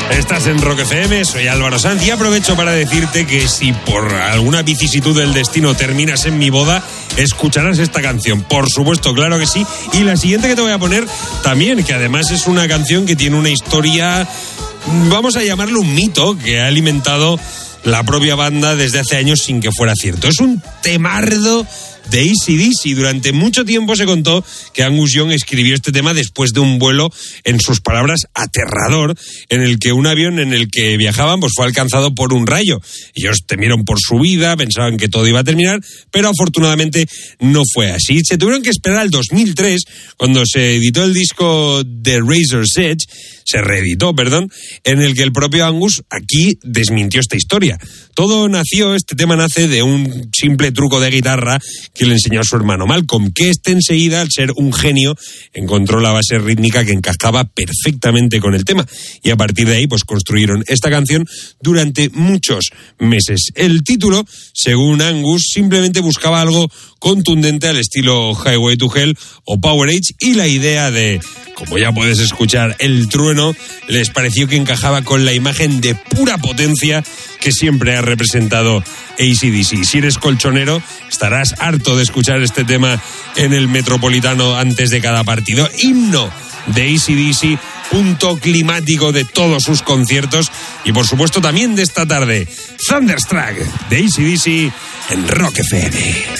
Estás en Rock FM, soy Álvaro Sanz y aprovecho para decirte que si por alguna vicisitud del destino terminas en mi boda, escucharás esta canción. Por supuesto, claro que sí. Y la siguiente que te voy a poner también, que además es una canción que tiene una historia, vamos a llamarlo un mito, que ha alimentado la propia banda desde hace años sin que fuera cierto. Es un temardo de AC/DC. Durante mucho tiempo se contó que Angus Young escribió este tema después de un vuelo, en sus palabras, aterrador, en el que un avión en el que viajaban pues fue alcanzado por un rayo. Ellos temieron por su vida, pensaban que todo iba a terminar, pero afortunadamente no fue así. Se tuvieron que esperar al 2003, cuando se editó el disco The Razor's Edge, se reeditó, en el que el propio Angus aquí desmintió esta historia. Este tema nace de un simple truco de guitarra que le enseñó a su hermano Malcolm, que enseguida, al ser un genio, encontró la base rítmica que encajaba perfectamente con el tema. Y a partir de ahí, pues construyeron esta canción durante muchos meses. El título, según Angus, simplemente buscaba algo contundente al estilo Highway to Hell o Power Age, y la idea de, como ya puedes escuchar, el trueno, les pareció que encajaba con la imagen de pura potencia que siempre ha representado AC/DC. Si eres colchonero, estarás harto de escuchar este tema en el Metropolitano antes de cada partido. Himno de AC/DC, punto climático de todos sus conciertos y por supuesto también de esta tarde. Thunderstruck de AC/DC en Rock FM.